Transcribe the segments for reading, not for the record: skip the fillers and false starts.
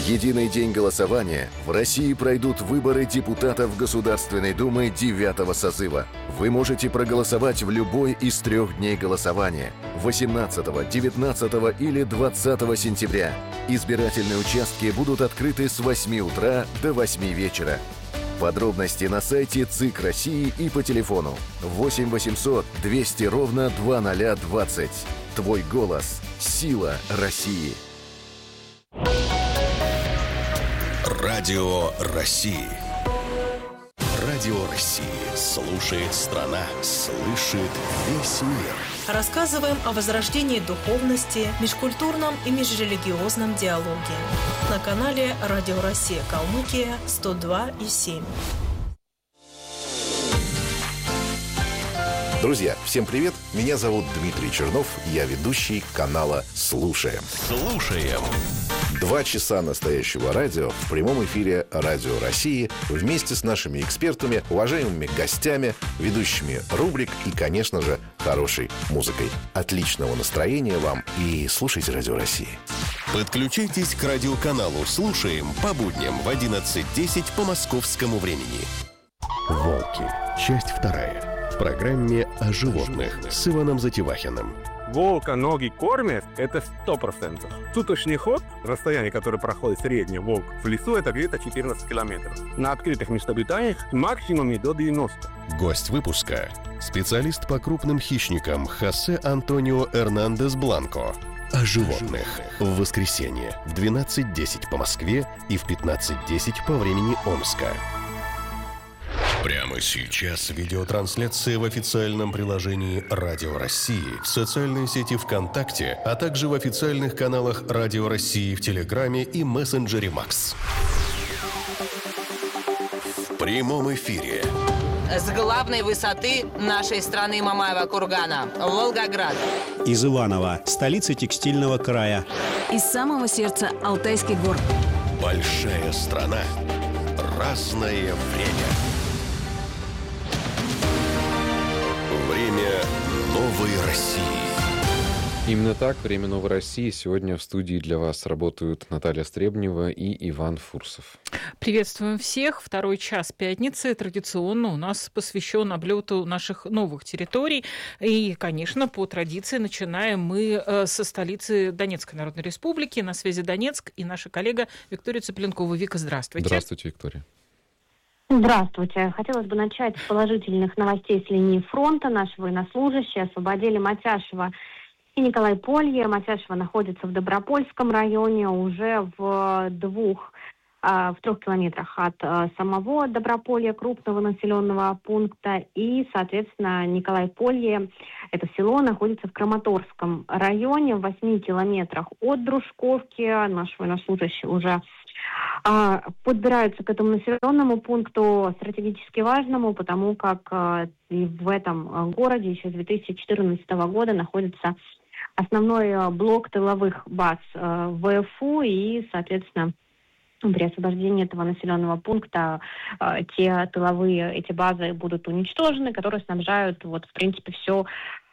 В единый день голосования в России пройдут выборы депутатов Государственной Думы 9-го созыва. Вы можете проголосовать в любой из 3 дней голосования – 18, 19 или 20 сентября. Избирательные участки будут открыты с 8 утра до 8 вечера. Подробности на сайте ЦИК России и по телефону 8 800 200 ровно 2020. Твой голос – сила России. Радио России. Радио России. Слушает страна, слышит весь мир. Рассказываем о возрождении духовности, межкультурном и межрелигиозном диалоге. На канале Радио Россия Калмыкия 102,7. Друзья, всем привет! Меня зовут Дмитрий Чернов, я ведущий канала «Слушаем». Слушаем. 2 часа настоящего радио в прямом эфире Радио России вместе с нашими экспертами, уважаемыми гостями, ведущими рубрик и, конечно же, хорошей музыкой. Отличного настроения вам и слушайте Радио России. Подключайтесь к радиоканалу «Слушаем» по будням в 11:10 по московскому времени. «Волки». Часть 2. В программе о животных с Иваном Затевахиным. Волка ноги кормят, это 100%. Суточный ход, расстояние, которое проходит средний волк в лесу, это где-то 14 километров. На открытых местобытаниях максимум до 90. Гость выпуска – специалист по крупным хищникам Хосе Антонио Эрнандес Бланко. О животных. В воскресенье в 12:10 по Москве и в 15:10 по времени Омска. Прямо сейчас видеотрансляция в официальном приложении Радио России, в социальной сети ВКонтакте, а также в официальных каналах Радио России в Телеграме и мессенджере Макс. В прямом эфире. С главной высоты нашей страны Мамаева кургана – Волгоград. Из Иваново, столицы текстильного края. Из самого сердца Алтайских гор. Большая страна. Разное время. Время новой России. Именно так, время новой России. Сегодня в студии для вас работают Наталья Стребнева и Иван Фурсов. Приветствуем всех. 2 час пятницы традиционно у нас посвящен облету наших новых территорий. И, конечно, по традиции начинаем мы со столицы Донецкой Народной Республики. На связи Донецк и наша коллега Виктория Цыпленкова. Вика, здравствуйте. Здравствуйте, Виктория. Здравствуйте. Хотелось бы начать с положительных новостей с линии фронта. Наши военнослужащие освободили Матяшево и Николайполье. Матяшево находится в Добропольском районе, уже в 3 километрах от самого Доброполья, крупного населенного пункта. И, соответственно, Николайполье, это село, находится в Краматорском районе, в 8 километрах от Дружковки. Наши военнослужащие уже подбираются к этому населенному пункту, стратегически важному, потому как в этом городе еще с 2014 года находится основной блок тыловых баз ВФУ, и, соответственно, при освобождении этого населенного пункта эти базы будут уничтожены, которые снабжают, в принципе, все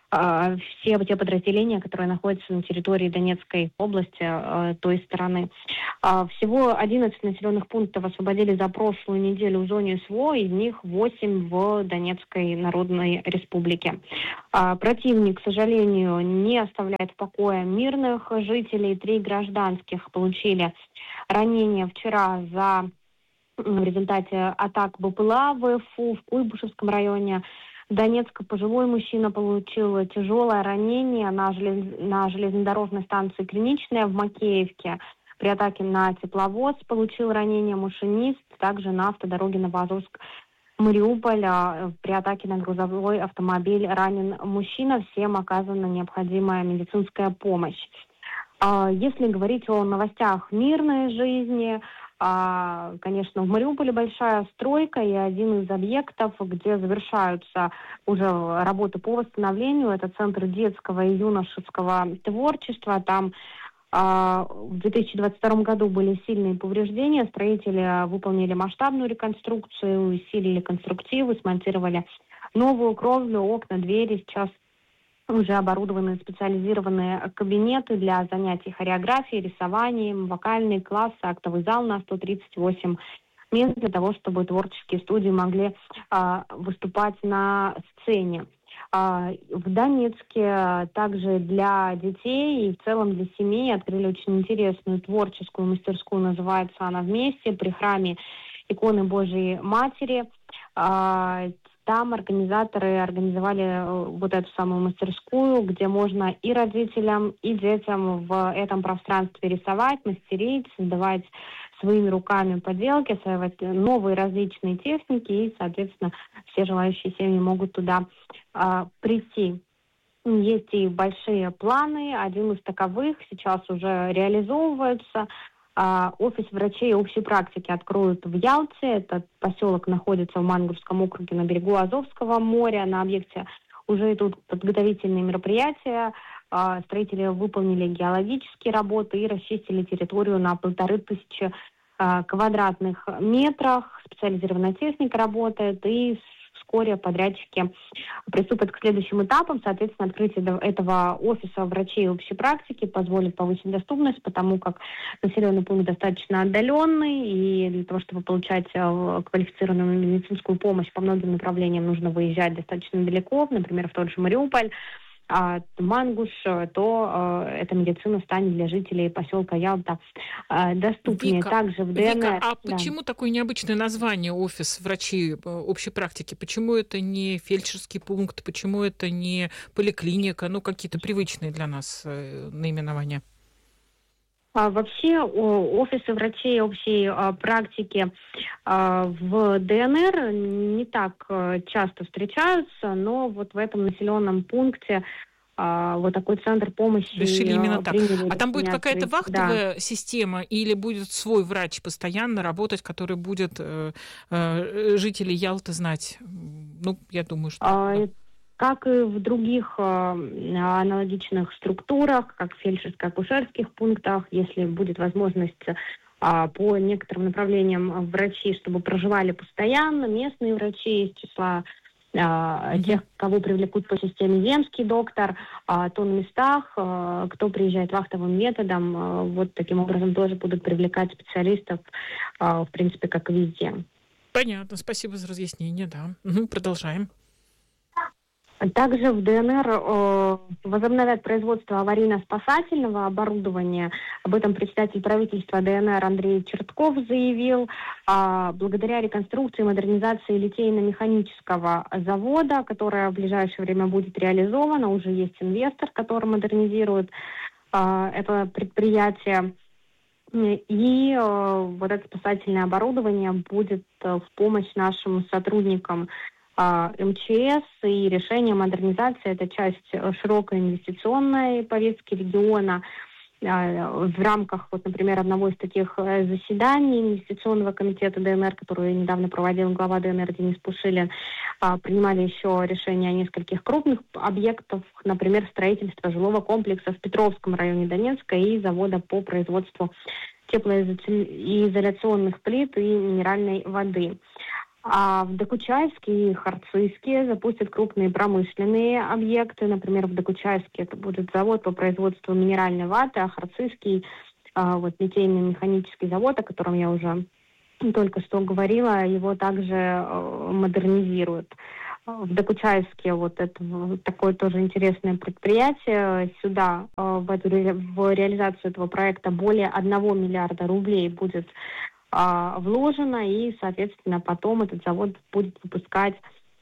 те подразделения, которые находятся на территории Донецкой области, той стороны. Всего 11 населенных пунктов освободили за прошлую неделю в зоне СВО, из них 8 в Донецкой Народной Республике. Противник, к сожалению, не оставляет в покое мирных жителей. 3 гражданских получили ранения вчера в результате атак БПЛА ВФУ в Куйбышевском районе. В Донецке пожилой мужчина получил тяжелое ранение на железнодорожной станции Клиничная в Макеевке. При атаке на тепловоз получил ранение машинист. Также на автодороге Новоазовск-Мариуполь при атаке на грузовой автомобиль ранен мужчина. Всем оказана необходимая медицинская помощь. Если говорить о новостях мирной жизни, конечно, в Мариуполе большая стройка, и один из объектов, где завершаются уже работы по восстановлению, это Центр детского и юношеского творчества. Там в 2022 году были сильные повреждения. Строители выполнили масштабную реконструкцию, усилили конструктивы, смонтировали новую кровлю, окна, двери. Сейчас уже оборудованы специализированные кабинеты для занятий хореографией, рисованием, вокальные классы, актовый зал на 138 мест для того, чтобы творческие студии могли выступать на сцене. В Донецке также для детей и в целом для семей открыли очень интересную творческую мастерскую, называется она «Вместе» при храме иконы Божией Матери. Там организаторы организовали вот эту самую мастерскую, где можно и родителям, и детям в этом пространстве рисовать, мастерить, создавать своими руками поделки, осваивать новые различные техники, и, соответственно, все желающие семьи могут туда прийти. Есть и большие планы, один из таковых сейчас уже реализовывается. Офис врачей общей практики откроют в Ялте. Этот поселок находится в Мангурском округе на берегу Азовского моря. На объекте уже идут подготовительные мероприятия. Строители выполнили геологические работы и расчистили территорию на 1500 квадратных метрах. Специализированная техника работает, и вскоре подрядчики приступят к следующим этапам. Соответственно, открытие этого офиса врачей общей практики позволит повысить доступность, потому как населенный пункт достаточно отдаленный, и для того, чтобы получать квалифицированную медицинскую помощь по многим направлениям, нужно выезжать достаточно далеко, например, в тот же Мариуполь, Мангуш, то эта медицина станет для жителей поселка Ялта доступнее. Вика, также в ДНР. Вика, почему такое необычное название офис врачей общей практики? Почему это не фельдшерский пункт? Почему это не поликлиника? Какие-то привычные для нас наименования. Вообще офисы врачей общей практики в ДНР не так часто встречаются, но вот в этом населенном пункте вот такой центр помощи. Решили именно так. А там будет какая-то вахтовая система или будет свой врач постоянно работать, который будет жителей Ялты знать? Я думаю, что... Как и в других аналогичных структурах, как в фельдшерско-акушерских пунктах, если будет возможность по некоторым направлениям врачи, чтобы проживали постоянно, местные врачи из числа тех, кого привлекут по системе земский доктор, то на местах, кто приезжает вахтовым методом, вот таким образом тоже будут привлекать специалистов, в принципе, как и везде. Понятно, спасибо за разъяснение, да. Продолжаем. Также в ДНР возобновят производство аварийно-спасательного оборудования. Об этом председатель правительства ДНР Андрей Чертков заявил. Благодаря реконструкции и модернизации литейно-механического завода, которая в ближайшее время будет реализована, уже есть инвестор, который модернизирует это предприятие. И вот это спасательное оборудование будет в помощь нашим сотрудникам МЧС, и решение модернизации – это часть широкой инвестиционной повестки региона. В рамках, например, одного из таких заседаний инвестиционного комитета ДНР, который недавно проводил глава ДНР Денис Пушилин, принимали еще решения о нескольких крупных объектах, например, строительство жилого комплекса в Петровском районе Донецка и завода по производству теплоизоляционных плит и минеральной воды. А в Докучаевске и Харцизске запустят крупные промышленные объекты. Например, в Докучаевске это будет завод по производству минеральной ваты, а Харцизский литейный механический завод, о котором я уже только что говорила, его также модернизируют. В Докучаевске это такое тоже интересное предприятие. Сюда, в реализацию этого проекта, более 1 миллиарда рублей будет вложено, и, соответственно, потом этот завод будет выпускать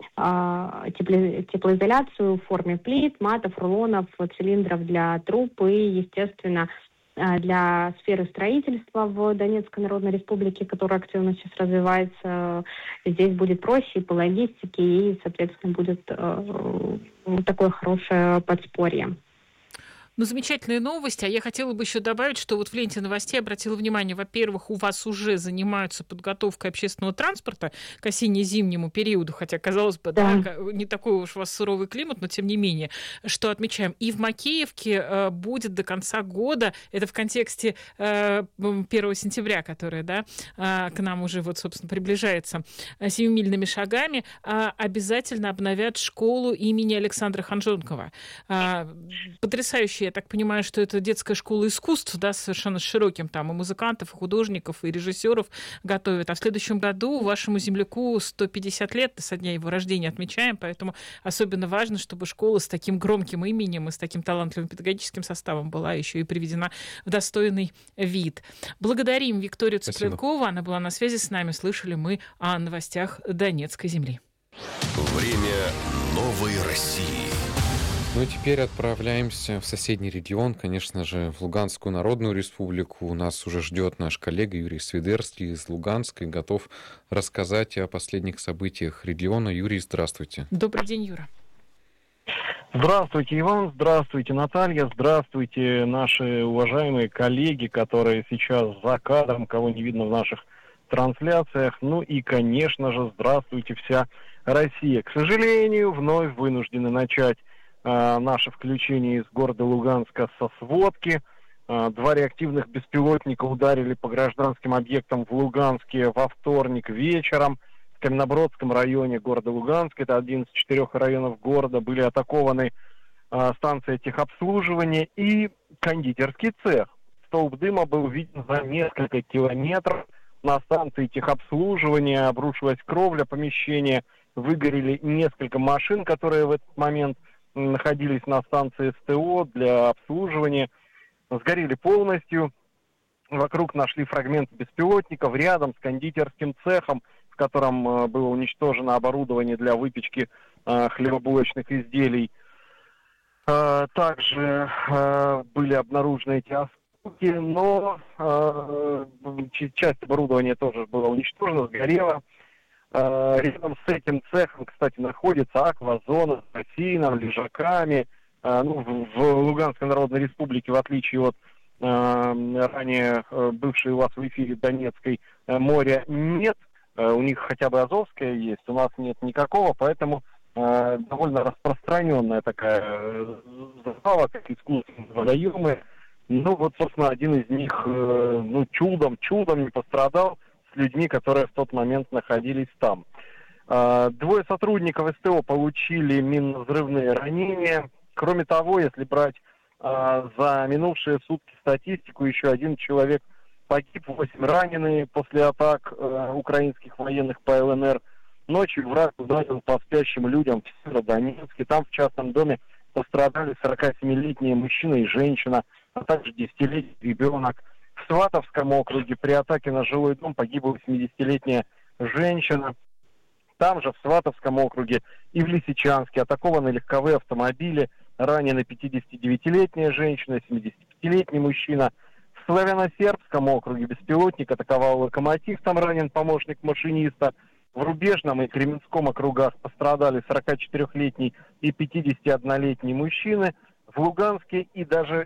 теплоизоляцию в форме плит, матов, рулонов, цилиндров для труб и, естественно, для сферы строительства в Донецкой Народной Республике, которая активно сейчас развивается. Здесь будет проще и по логистике, и, соответственно, будет такое хорошее подспорье. Ну, замечательная новость. А я хотела бы еще добавить, что вот в ленте новостей обратила внимание, во-первых, у вас уже занимаются подготовкой общественного транспорта к осенне-зимнему периоду, хотя, казалось бы, да, не такой уж у вас суровый климат, но тем не менее, что отмечаем. И в Макеевке будет до конца года, это в контексте 1 сентября, которое, да, к нам уже вот, собственно, приближается семимильными шагами, обязательно обновят школу имени Александра Ханжонкова. Потрясающая. Я так понимаю, что это детская школа искусств, да, совершенно широким, там и музыкантов, и художников, и режиссеров готовят. А в следующем году вашему земляку 150 лет со дня его рождения отмечаем, поэтому особенно важно, чтобы школа с таким громким именем и с таким талантливым педагогическим составом была еще и приведена в достойный вид. Благодарим Викторию Цыпленкову. Она была на связи с нами. Слышали мы о новостях Донецкой земли. Время новой России. Ну и теперь отправляемся в соседний регион, конечно же, в Луганскую Народную Республику. Нас уже ждет наш коллега Юрий Свидерский из Луганска и готов рассказать о последних событиях региона. Юрий, здравствуйте. Добрый день, Юра. Здравствуйте, Иван, здравствуйте, Наталья, здравствуйте, наши уважаемые коллеги, которые сейчас за кадром, кого не видно в наших трансляциях. Ну и, конечно же, здравствуйте, вся Россия. К сожалению, вновь вынуждены начать наше включение из города Луганска со сводки. 2 реактивных беспилотника ударили по гражданским объектам в Луганске во вторник вечером. В Каменнобродском районе города Луганска, это один из 4 районов города, были атакованы станция техобслуживания и кондитерский цех. Столб дыма был виден за несколько километров. На станции техобслуживания обрушилась кровля помещения, выгорели несколько машин, которые в этот момент находились на станции СТО для обслуживания, сгорели полностью. Вокруг нашли фрагменты беспилотников рядом с кондитерским цехом, в котором было уничтожено оборудование для выпечки хлебобулочных изделий. Также были обнаружены эти осколки, но часть оборудования тоже была уничтожена, сгорела. Рядом с этим цехом, кстати, находится аквазона с бассейном, лежаками. В Луганской Народной Республике, в отличие от ранее бывшей у вас в эфире Донецкой, моря нет. У них хотя бы Азовское есть, у нас нет никакого, поэтому довольно распространенная такая забава, как искусственные водоемы. Ну вот, собственно, один из них чудом не пострадал, с людьми, которые в тот момент находились там. 2 сотрудников СТО получили минно-взрывные ранения. Кроме того, если брать за минувшие сутки статистику, еще 1 человек погиб, 8 ранены после атак украинских военных по ЛНР. Ночью враг ударил по спящим людям в Северодонецке. Там в частном доме пострадали 47-летний мужчина и женщина, а также 10-летний ребенок. В Сватовском округе при атаке на жилой дом погибла 80-летняя женщина. Там же в Сватовском округе и в Лисичанске атакованы легковые автомобили. Ранены 59-летняя женщина, 75-летний мужчина. В Славяно-Сербском округе беспилотник атаковал локомотив. Там ранен помощник машиниста. В Рубежном и Кременском округах пострадали 44-летний и 51-летний мужчины. В Луганске и даже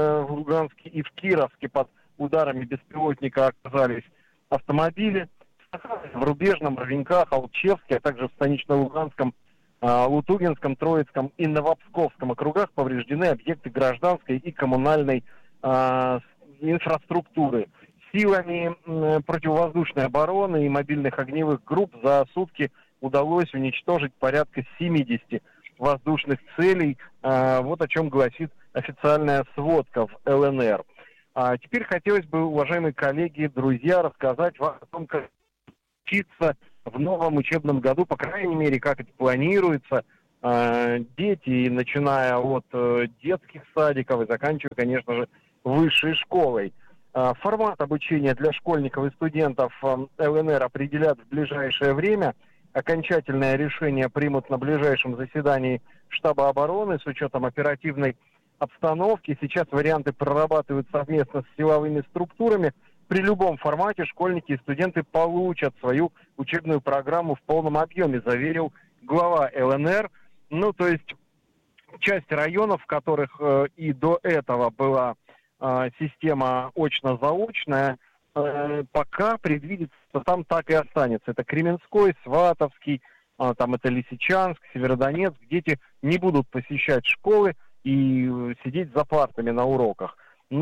в Кировске под ударами беспилотника оказались автомобили. В Рубежном, Ровеньках, Алчевске, а также в Станично-Луганском, Лутугинском, Троицком и Новопсковском округах повреждены объекты гражданской и коммунальной инфраструктуры. Силами противовоздушной обороны и мобильных огневых групп за сутки удалось уничтожить порядка 70 воздушных целей. Вот о чем гласит официальная сводка в ЛНР. Теперь хотелось бы, уважаемые коллеги, друзья, рассказать вам о том, как учиться в новом учебном году, по крайней мере, как это планируется. Дети, начиная от детских садиков и заканчивая, конечно же, высшей школой. Формат обучения для школьников и студентов ЛНР определят в ближайшее время. Окончательное решение примут на ближайшем заседании штаба обороны с учетом оперативной обстановки. Сейчас варианты прорабатывают совместно с силовыми структурами. При любом формате школьники и студенты получат свою учебную программу в полном объеме, заверил глава ЛНР. То есть часть районов, в которых и до этого была система очно-заочная, пока предвидится, что там так и останется. Это Кременской, Сватовский, там это Лисичанск, Северодонецк. Дети не будут посещать школы и сидеть за партами на уроках.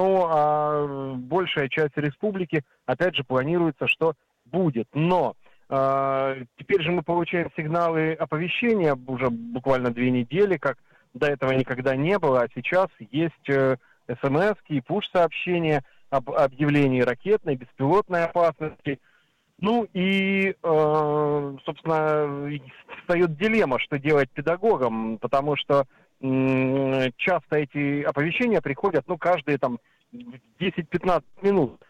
Но большая часть республики, опять же, планируется, что будет. Но теперь же мы получаем сигналы оповещения уже буквально 2 недели, как до этого никогда не было, а сейчас есть смс-ки и пуш-сообщения об объявлении ракетной, беспилотной опасности. Ну и, собственно, встает дилемма, что делать педагогам, потому что часто эти оповещения приходят, каждые там 10-15 минут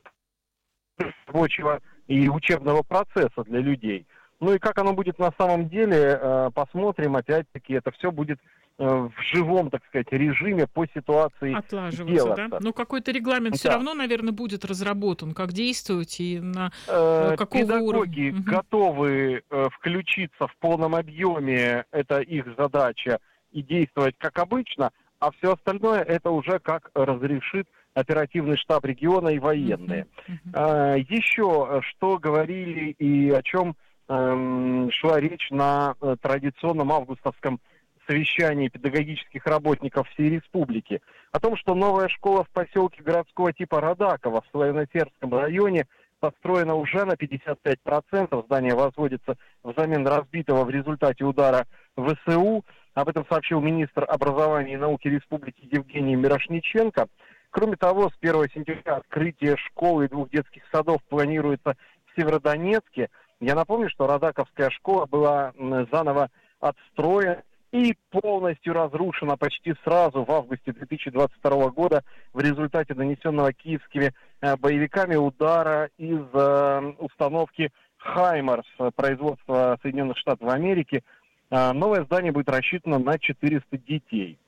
рабочего и учебного процесса для людей. Ну и как оно будет на самом деле, посмотрим. Опять-таки, это все будет в живом, так сказать, режиме по ситуации отлаживаться, делаться. да? Но какой-то регламент все равно, наверное, будет разработан, как действовать и на какого педагоги уровня. готовы включиться в полном объеме, это их задача, и действовать как обычно, а все остальное это уже как разрешит оперативный штаб региона и военные. Еще что говорили и о чем шла речь на традиционном августовском совещании педагогических работников всей республики, о том, что новая школа в поселке городского типа Радаково в Славяно-Сербском районе построена уже на 55%, здание возводится взамен разбитого в результате удара ВСУ. Об этом сообщил министр образования и науки республики Евгений Мирошниченко. Кроме того, с 1 сентября открытие школы и 2 детских садов планируется в Северодонецке. Я напомню, что Радаковская школа была заново отстроена и полностью разрушена почти сразу в августе 2022 года в результате нанесенного киевскими боевиками удара из установки «Хаймарс» производства Соединенных Штатов Америки. Новое здание будет рассчитано на 400 детей.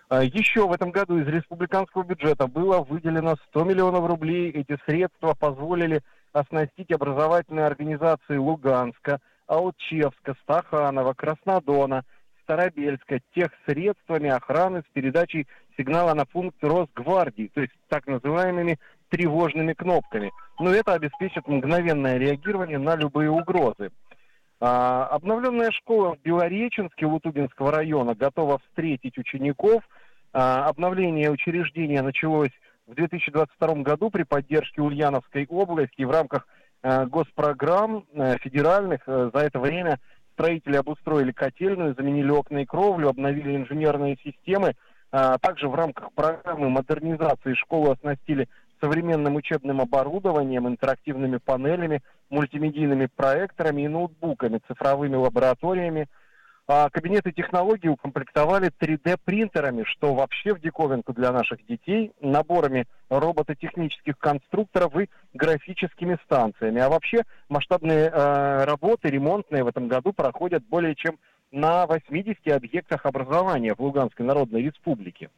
Еще в этом году из республиканского бюджета было выделено 100 миллионов рублей. Эти средства позволили оснастить образовательные организации Луганска, Алчевска, Стаханова, Краснодона, Старобельска тех средствами охраны с передачей сигнала на пункт Росгвардии, то есть так называемыми тревожными кнопками. Но это обеспечит мгновенное реагирование на любые угрозы. Обновленная школа в Белореченске Лутугинского района готова встретить учеников. Обновление учреждения началось в 2022 году при поддержке Ульяновской области в рамках госпрограмм федеральных. За это время строители обустроили котельную, заменили окна и кровлю, обновили инженерные системы. Также в рамках программы модернизации школу оснастили современным учебным оборудованием, интерактивными панелями, мультимедийными проекторами и ноутбуками, цифровыми лабораториями. Кабинеты технологий укомплектовали 3D-принтерами, что вообще в диковинку для наших детей, наборами робототехнических конструкторов и графическими станциями. А вообще масштабные работы ремонтные в этом году проходят более чем на 80 объектах образования в Луганской Народной Республике.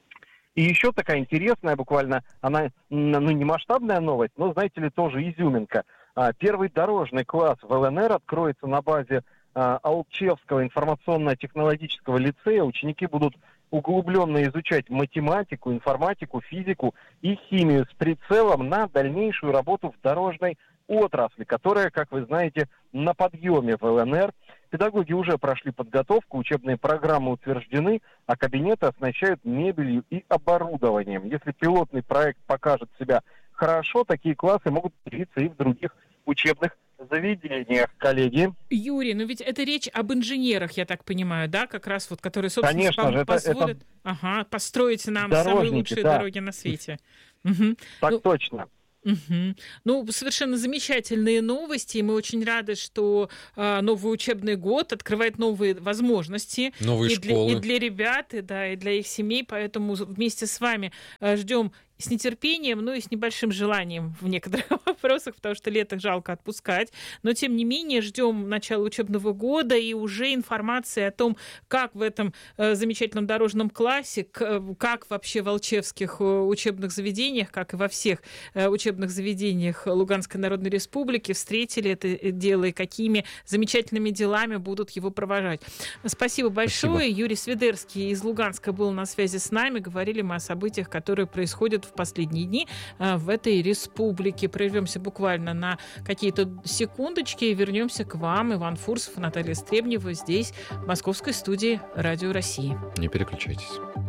И еще такая интересная, буквально, она, не масштабная новость, но, знаете ли, тоже изюминка. Первый дорожный класс в ЛНР откроется на базе Алчевского информационно-технологического лицея. Ученики будут углубленно изучать математику, информатику, физику и химию с прицелом на дальнейшую работу в дорожной отрасли, которая, как вы знаете, на подъеме в ЛНР. Педагоги уже прошли подготовку, учебные программы утверждены, а кабинеты оснащают мебелью и оборудованием. Если пилотный проект покажет себя хорошо, такие классы могут появиться и в других учебных заведениях, коллеги. Юрий, но ведь это речь об инженерах, я так понимаю, да, как раз вот, которые, собственно, позволят построить нам самые лучшие дороги на свете. Так точно. Ну, совершенно замечательные новости, и мы очень рады, что новый учебный год открывает новые возможности новые школы. И для ребят, и для их семей, поэтому вместе с вами ждем с нетерпением, и с небольшим желанием в некоторых вопросах, потому что лето жалко отпускать. Но, тем не менее, ждем начала учебного года и уже информации о том, как в этом замечательном дорожном классе, как вообще в алчевских учебных заведениях, как и во всех учебных заведениях Луганской Народной Республики встретили это дело и какими замечательными делами будут его провожать. Спасибо большое. Спасибо. Юрий Свидерский из Луганска был на связи с нами. Говорили мы о событиях, которые происходят в последние дни в этой республике. Прервемся буквально на какие-то секундочки и вернемся к вам, Иван Фурсов и Наталья Стребнева, здесь, в московской студии Радио России. Не переключайтесь.